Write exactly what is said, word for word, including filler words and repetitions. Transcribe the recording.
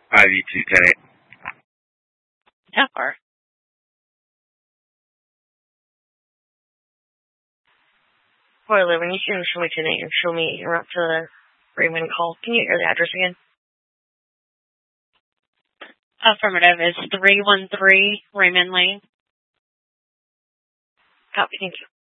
I V two ten eight. How far? Spoiler, when you can show me tonight and show me you're up to the Raymond call. Can you hear the address again? Affirmative. It's three one three Raymond Lane. Copy, thank you.